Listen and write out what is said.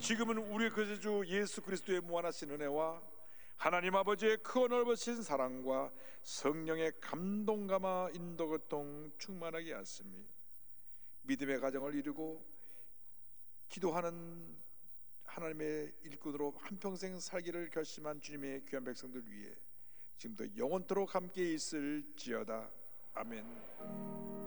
지금은 우리 구세주 예수 그리스도의 무한하신 은혜와 하나님 아버지의 크고 넓으신 사랑과 성령의 감동감화 인도교통 충만하게 하시니 믿음의 가정을 이루고 기도하는 하나님의 일꾼으로 한평생 살기를 결심한 주님의 귀한 백성들 위해 지금도 영원토록 함께 있을지어다. 아멘.